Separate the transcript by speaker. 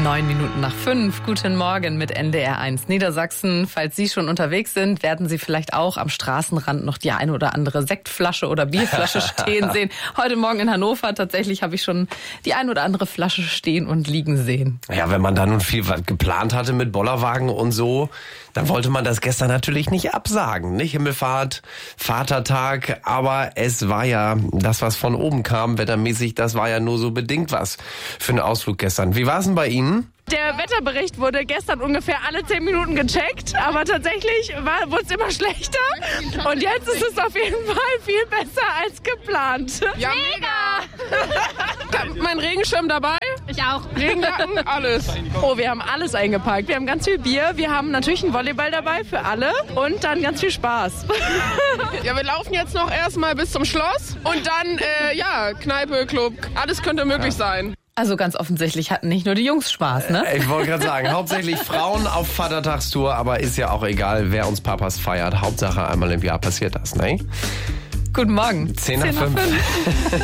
Speaker 1: 5:09. Guten Morgen mit NDR1 Niedersachsen. Falls Sie schon unterwegs sind, werden Sie vielleicht auch am Straßenrand noch die eine oder andere Sektflasche oder Bierflasche stehen sehen. Heute Morgen in Hannover tatsächlich habe ich schon die eine oder andere Flasche stehen und liegen sehen.
Speaker 2: Ja, wenn man da nun viel geplant hatte mit Bollerwagen und so, dann wollte man das gestern natürlich nicht absagen. Nicht Himmelfahrt, Vatertag, aber es war ja das, was von oben kam, wettermäßig, das war ja nur so bedingt was für einen Ausflug gestern. Wie war es denn bei Ihnen?
Speaker 3: Der Wetterbericht wurde gestern ungefähr alle 10 Minuten gecheckt, aber tatsächlich wurde es immer schlechter und jetzt ist es auf jeden Fall viel besser als geplant.
Speaker 4: Ja, mega! Ich hab meinen Regenschirm dabei.
Speaker 3: Ich auch.
Speaker 4: Regenjacken, alles.
Speaker 3: Oh, wir haben alles eingepackt. Wir haben ganz viel Bier, wir haben natürlich einen Volleyball dabei für alle und dann ganz viel Spaß.
Speaker 4: Ja, wir laufen jetzt noch erstmal bis zum Schloss und dann, Kneipe, Club, alles könnte möglich sein.
Speaker 1: Also ganz offensichtlich hatten nicht nur die Jungs Spaß, ne?
Speaker 2: Ich wollte gerade sagen, hauptsächlich Frauen auf Vatertagstour, aber ist ja auch egal, wer uns Papas feiert. Hauptsache einmal im Jahr passiert das, ne?
Speaker 1: Guten Morgen.
Speaker 2: 10:05.